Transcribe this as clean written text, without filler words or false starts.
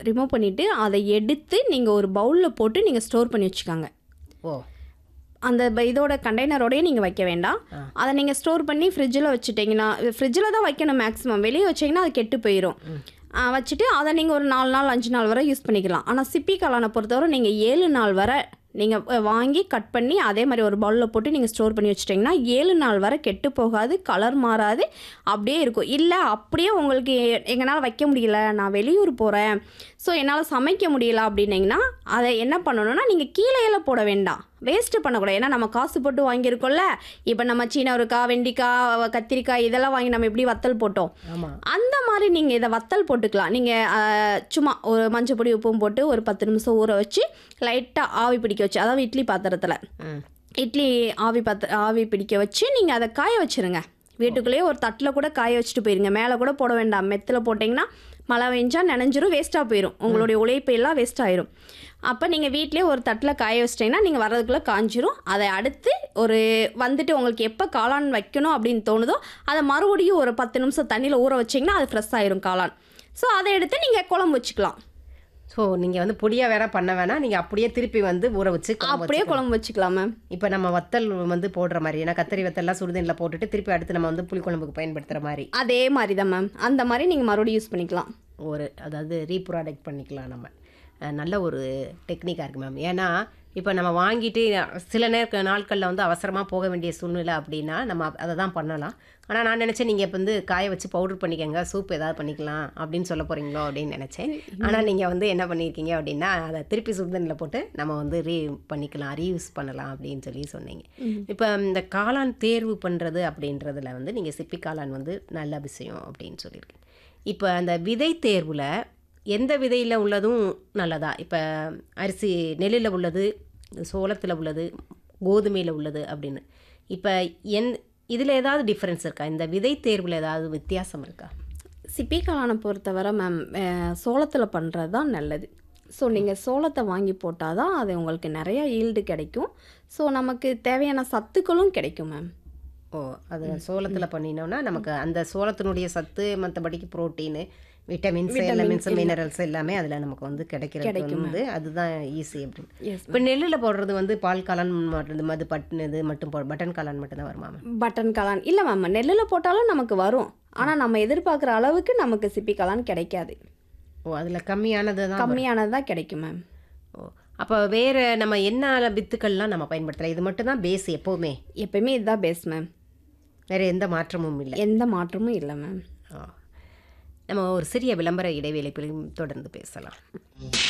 Remove பண்ணிவிட்டு அதை எடுத்து நீங்கள் ஒரு பவுலில் போட்டு நீங்கள் ஸ்டோர் பண்ணி வச்சுக்காங்க. ஓ அந்த இதோட கண்டெய்னரோடய நீங்கள் வைக்க வேண்டாம். அதை நீங்கள் ஸ்டோர் பண்ணி ஃப்ரிட்ஜில் வச்சுட்டிங்கன்னா, ஃப்ரிட்ஜில் தான் வைக்கணும் மேக்ஸிமம். வெளியே வச்சிங்கன்னா அது கெட்டு போயிடும். வச்சுட்டு அதை நீங்கள் ஒரு 4 நாள் 5 நாள் வரை யூஸ் பண்ணிக்கலாம். ஆனால் சிப்பி காளானை பொறுத்தவரை நீங்கள் 7 நாள் வரை நீங்கள் வாங்கி கட் பண்ணி அதே மாதிரி ஒரு பவுலில் போட்டு நீங்கள் ஸ்டோர் பண்ணி வச்சிட்டிங்கன்னா 7 நாள் வரை கெட்டு போகாது, கலர் மாறாது, அப்படியே இருக்கும். இல்லை அப்படியே உங்களுக்கு எங்களால் வைக்க முடியல, நான் வெளியூர் போகிறேன், ஸோ என்னால் சமைக்க முடியல அப்படின்னிங்கன்னா அதை என்ன பண்ணணும்னா நீங்கள் கீழே போட வேண்டாம், வேஸ்ட்டு பண்ணக்கூடாது. ஏன்னா நம்ம காசு போட்டு வாங்கியிருக்கோம்ல. இப்போ நம்ம சீனவருக்காய், வெண்டிக்காய், கத்திரிக்காய் இதெல்லாம் வாங்கி நம்ம எப்படி வத்தல் போட்டோம், அந்த மாதிரி நீங்கள் இதை வத்தல் போட்டுக்கலாம். நீங்கள் சும்மா ஒரு மஞ்சள் பொடி உப்பும் போட்டு ஒரு 10 நிமிஷம் ஊற வச்சு லைட்டாக ஆவி பிடிக்க வச்சு, அதாவது இட்லி பாத்திரத்தில் இட்லி ஆவி பிடிக்க வச்சு நீங்கள் அதை காய வச்சுருங்க. வீட்டுக்குள்ளேயே ஒரு தட்டில் கூட காய வச்சுட்டு போயிருங்க. மேலே கூட போட வேண்டாம். மெத்தில் போட்டிங்கன்னா மழை பெஞ்சால் நனைஞ்சிரும், வேஸ்ட்டாக போயிடும், உங்களுடைய உழைப்பு எல்லாம் வேஸ்ட் ஆயிரும். அப்போ நீங்கள் வீட்டிலே ஒரு தட்டில் காய வச்சிட்டிங்கன்னா நீங்கள் வர்றதுக்குள்ளே காஞ்சிரும். அதை அடுத்து வந்துட்டு உங்களுக்கு எப்போ காளான் வைக்கணும் அப்படின்னு தோணுதோ அதை மறுபடியும் ஒரு 10 நிமிஷம் தண்ணியில் ஊற வச்சிங்கன்னா அது ஃப்ரெஷ் ஆயிரும் காளான். ஸோ அதை எடுத்து நீங்கள் குழம்பு வச்சுக்கலாம். ஸோ நீங்கள் பொடியாக வேற பண்ண வேணாம், நீங்கள் அப்படியே திருப்பி ஊற வச்சு அப்படியே குழம்பு வச்சுக்கலாம் மேம். இப்போ நம்ம வத்தல் போடுற மாதிரி, ஏன்னா கத்திரி வத்தல்லாம் சுடுதண்ணில் போட்டுட்டு திருப்பி அடுத்து நம்ம புளிக்குழம்புக்கு பயன்படுத்துகிற மாதிரி அதே மாதிரி தான் மேம். அந்த மாதிரி நீங்கள் மறுபடியும் யூஸ் பண்ணிக்கலாம். அதாவது ரீப்ராடக்ட் பண்ணிக்கலாம் நம்ம. நல்ல ஒரு டெக்னிக்காக இருக்குது மேம். ஏன்னா இப்போ நம்ம வாங்கிட்டு சில நாட்களில் அவசரமாக போக வேண்டிய சூழ்நிலை அப்படின்னா நம்ம அதை தான் பண்ணலாம். ஆனால் நான் நினச்சேன் நீங்கள் இப்போ காய வச்சு பவுடர் பண்ணிக்கங்க, சூப் ஏதாவது பண்ணிக்கலாம் அப்படின்னு சொல்ல போகிறீங்களோ அப்படின்னு நினச்சேன். ஆனால் நீங்கள் என்ன பண்ணியிருக்கீங்க அப்படின்னா அதை திருப்பி சுடுதண்ணில் போட்டு நம்ம பண்ணிக்கலாம், ரீயூஸ் பண்ணலாம் அப்படின்னு சொல்லி சொன்னீங்க. இப்போ இந்த காளான் தேர்வு பண்ணுறது அப்படின்றதுல நீங்கள் சிப்பி காளான் நல்ல விஷயம் அப்படின்னு சொல்லியிருக்கீங்க. இப்போ அந்த விதை தேர்வில் எந்த விதையில் உள்ளதும் நல்லதா? இப்போ அரிசி நெல்லில் உள்ளது, சோளத்தில் உள்ளது, கோதுமையில் உள்ளது அப்படின்னு இப்போ இதில் ஏதாவது டிஃப்ரென்ஸ் இருக்கா? இந்த விதை தேர்வில் ஏதாவது வித்தியாசம் இருக்கா? சிப்பி காளானை பொறுத்தவரை மேம் சோளத்தில் பண்ணுறது தான் நல்லது. ஸோ நீங்கள் சோளத்தை வாங்கி போட்டால் தான் அது உங்களுக்கு நிறையா ஈல்டு கிடைக்கும். ஸோ நமக்கு தேவையான சத்துக்களும் கிடைக்கும் மேம். ஓ அது சோளத்தில் பண்ணினோன்னா நமக்கு அந்த சோளத்தினுடைய சத்து, மற்றபடிக்கு ப்ரோட்டீனு, விட்டமின்ஸ், மினரல்ஸ் எல்லாமே அதில் நமக்கு கிடைக்கிறது அதுதான் ஈஸி அப்படின்னு. இப்போ நெல்லில் போடுறது பால் காளான் மட்டும் பட்டன் காளான் மட்டும் தான் வருமா மேம்? பட்டன் காளான் இல்லை மேம், நெல்லில் போட்டாலும் நமக்கு வரும். ஆனால் நம்ம எதிர்பார்க்குற அளவுக்கு நமக்கு சிப்பி காளான் கிடைக்காது. ஓ அதில் கம்மியானது தான் கிடைக்கும் மேம். ஓ அப்போ வேறு நம்ம என்ன வித்துக்கள்லாம் நம்ம பயன்படுத்தலாம்? இது மட்டும் தான் பேஸ் எப்போவுமே இதுதான் பேஸ் மேம். வேறு எந்த மாற்றமும் இல்லை? எந்த மாற்றமும் இல்லை மேம். நம்ம ஒரு சிறிய விளம்பர இடைவேளை தொடர்ந்து பேசலாம்.